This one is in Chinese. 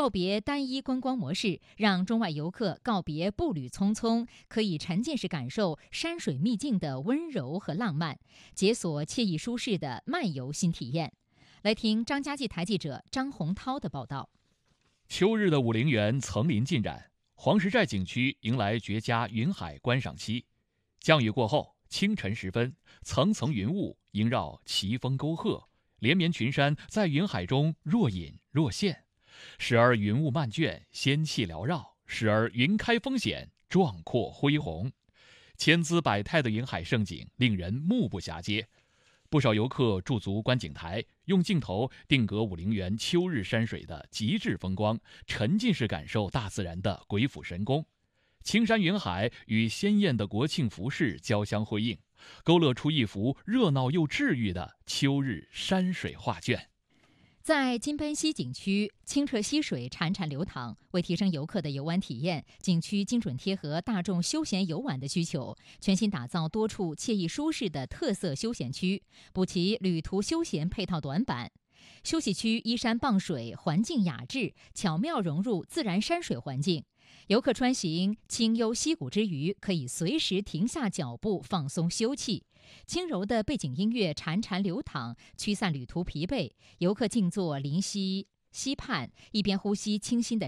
告别单一观光模式，让中外游客告别步履匆匆，可以沉浸式感受山水秘境的温柔和浪漫，解锁惬意舒适的漫游新体验。来听张家记台记者张洪涛的报道。 秋日的武陵源层林尽染，黄石寨景区迎来绝佳云海观赏期。降雨过后，清晨时分，层层云雾萦绕奇峰沟壑，连绵群山在云海中若隐若现，时而云雾漫卷，仙气缭绕；时而云开风显，壮阔恢宏。千姿百态的云海胜景令人目不暇接。不少游客驻足观景台，用镜头定格武陵源秋日山水的极致风光，沉浸式感受大自然的鬼斧神工。青山云海与鲜艳的国庆服饰交相辉映，勾勒出一幅热闹又治愈的秋日山水画卷。 在金奔溪景区，清澈溪水潺潺流淌。为提升游客的游玩体验，景区精准贴合大众休闲游玩的需求，全新打造多处惬意舒适的特色休闲区，补齐旅途休闲配套短板。休息区依山傍水，环境雅致，巧妙融入自然山水环境。游客穿行清幽溪谷之余，可以随时停下脚步放松休憩。轻柔的背景音乐潺潺流淌，驱散旅途疲惫。游客静坐临溪溪畔，一边呼吸清新的